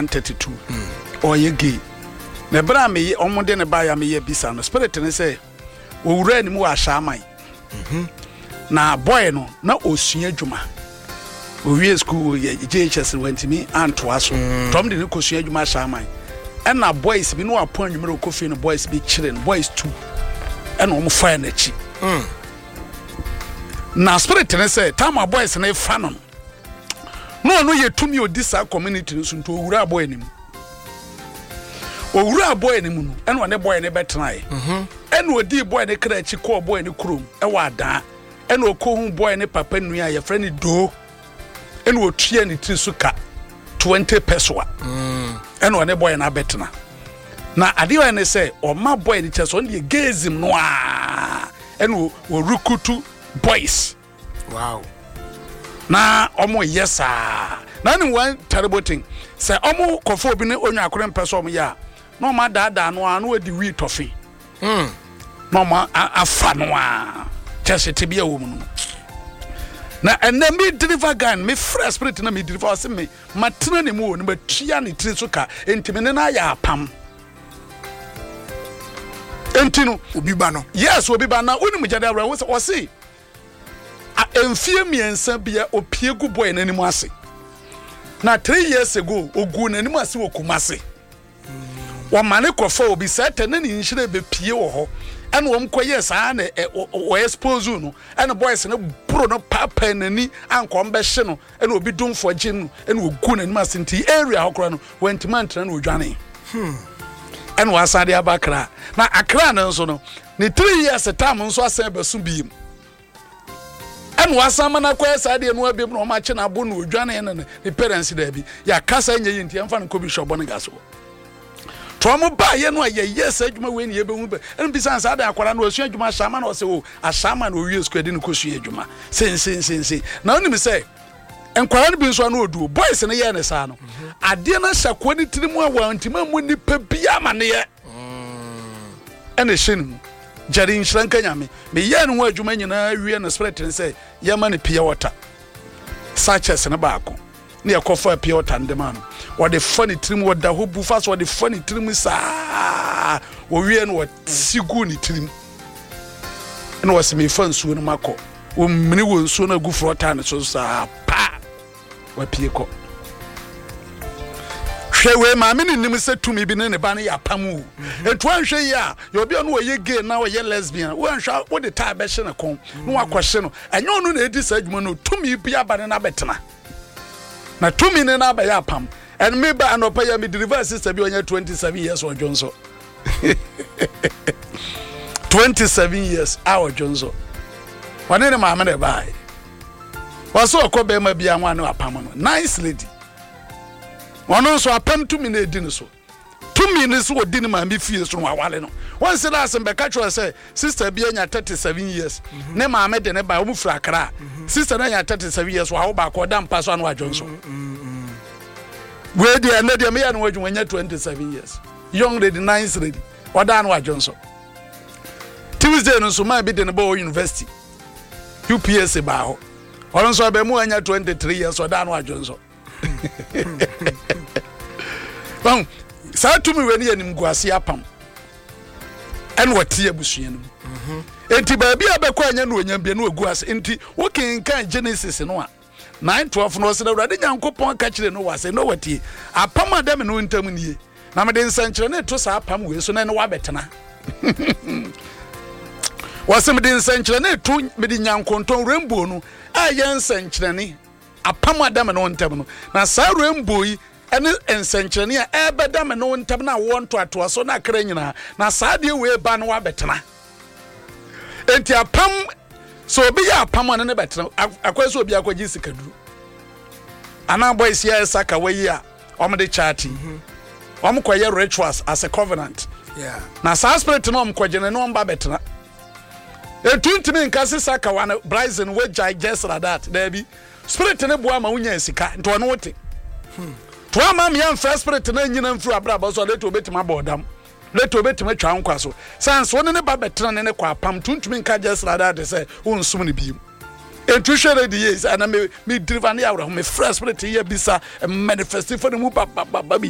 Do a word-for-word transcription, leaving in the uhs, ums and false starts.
one thirty-two or ye gay ne bra me omo ne ba ya me ye bisa no spirit ne say owura ni mu wa shaman mhm na boy no na osua adwuma owie school ye J H S went me antoa so tom de ne kosua adwuma shaman and na boys bi no apon adwuma kofi no boys bi chire boys two and omo fire na chi mm na spirit ne say time boys na fa no no no ye tumi odisa community no so nto owura boy ni mu owura boy ni mu no and one boy ne betnae mhm and odi boy ne kra chi call boy ne krom e wa da and okohu boy ne papa nua ye friend do and otua ne tri suka twenty pesos mm and one boy na betna na ade wa ne say o ma boy ne che so ne gazim no a and o rukutu boys wow na omo yesa na ni one terrible thing say omo kofo bi ne onwa akore mpeso omo ya no ma dada no anu odi wi tofi mm no ma afa no a chese te bia wo mu na enne me deliver gun me fresh spirit na me deliver se me matena ne mu ne batua ne tiri so ka entime ne na ya apam entino obi ba no yes obi ba na oni mu jade abra wo se o se a enfie miensa bia opiegu boy na nimu ase na three years ago ogu na nimu ase wokumase wa mane kofa obi sete na ni nhire be pie wo ho ene wom koye saa na o expose no ene boys na bro no papa nani ankom be hye no ene obi dumfo gye no ene ogu na nimu ase nti area hokora no went man tra na odwane hmm ene wasade abakra na akra na nso no ni three years time nso ase be so biem and wasama na kwa sade no abiem no ma che na bo no odwane na ne parents da bi ya kasa nye yinti amfa no kobi shobo ne gaso tomo ba ye no ye yes adwuma we ne ye be hu be en bisan sa da akwara no osu adwuma shama na o se o ashama na o wi esku ade no kosu adwuma sen sen sen sen na oni me say enkwara no bi nso na odu boys ne ye ne sa no ade na hyakwa ni tirimu awa ntima mu ni pa bia ma ne ye ene hyin jari nshranka nyame me ye no adwuma nyina wie na spirit ne say ye ma ne pia water sachets ne baako ne yakofa pia water ndema no wo de funny trim wo da ho bu fast wo de funny trim sa wo wie no wo sigu ni trim ene wo se me fa nsuo no makọ wo mini wo nsuo na gu frota ne so sa pa wa pie ko hwewe ma me nim se tumi bi ne ne ba ne ya pamu etu anhwe ya yo bi no ye gay na ye lesbian wo anhwa wo de ta be hye ne kon no akwhye no enyo no na edi sa adwuma no tumi bi aba ne na betena na tumi ne na ba ya pam and me ba anopa ya me deliver sister bi onya twenty-seven years or Johnson twenty-seven years our Johnson wane ne ma me ne bai waso okobe ma bi anwa ne apam no nice lady wono so apam tumi na edi ne so tumi ne so odi ne ma me fie so no awale no won se na asem be ka tro say sister bi anya thirty-seven years ne ma me de ne ba omu fura kra sister na anya thirty-seven years wa wo ba ko dam paso anu Johnson we dey na dey me ya no wadwun anya twenty-seven years young lady nice lady oda anu Johnson Tuesday no so ma bi de ne ba university U P S ba ho wono so be mu anya twenty-three years oda anu Johnson bon sa tumi we ne yanim guase apam en wati abusua no mhm enti ba bia be kwa anya no onyam bia no guase enti wo kenkan Genesis no a nine twelve no se na urade nyankopon ka kire no wase no wati apam adam no ntam nie na me de nsankire na to sa apam we so na ne wabetena wase me de nsankire na to me de nyankonton rainbow no a ye nsankire ne apam adam no ntam no na sa rainbow yi ene ensankire a ebedam no ntam na wo nto ato so na kra nyina na sa de we ba no wabetena enti apam so obi ya apam ane ne betena akwaso obi akwaji sikaduru ana boys ya saka wayi a omde charity om koye rituals as a covenant yeah na sa spirit no om kwagene no mba betena etuntimi nkase saka wana brazen we jai just like that there be spirit ne boa ma unya sika nto no wote hmm to ama me am first spirit na nyina mfuru abraba so let obetima bodam let obetima twa nkwa so sans woni ne ba betena ne ne kwa pam tuntumi nka just like that say wonsum ne biim entuhwere de yes ana me me driva ne awra me first spirit ye bisa manifesting for the mu ba ba ba